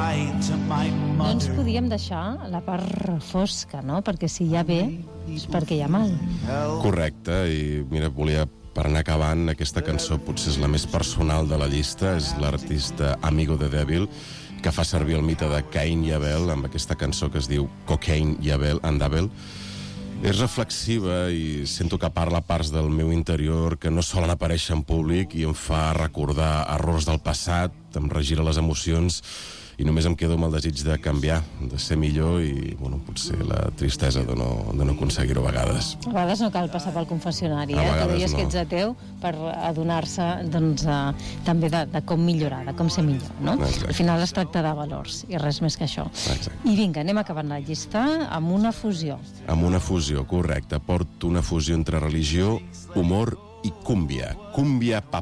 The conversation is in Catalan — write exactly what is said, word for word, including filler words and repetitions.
No ens podíem deixar la part fosca, no? Perquè si hi ha bé, és perquè hi ha mal. Correcte, i mira, volia, per anar acabant, aquesta cançó potser és la més personal de la llista, és l'artista Amigo de Devil, que fa servir el mite de Cain i Abel amb aquesta cançó que es diu Cocaine i Abel and Abel. És reflexiva i sento que parla parts del meu interior que no solen aparèixer en públic i em fa recordar errors del passat, em regira les emocions i només em quedo amb el desig de canviar, de ser millor i, bueno, potser la tristesa de no, de no aconseguir-ho a vegades. A vegades no cal passar pel confessionari, eh? Que deies no. Que ets ateu per adonar-se, doncs, eh, també de, de com millorar, de com ser millor, no? Exacte. Al final es tracta de valors i res més que això. Exacte. I vinga, anem acabant la llista amb una fusió. Amb una fusió, correcte. Porto una fusió entre religió, humor i cúmbia. Cúmbia pop.